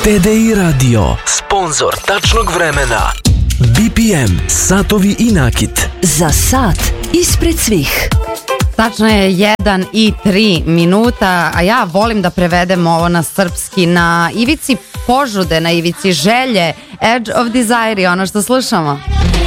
TDI Radio, sponsor tačnog vremena. BPM, satovi i nakit. Za sat ispred svih. Tačno je 1 i 3 minuta, a ja volim da prevedem ovo na srpski. Na ivici požude, na ivici želje, Edge of Desire je ono što slušamo.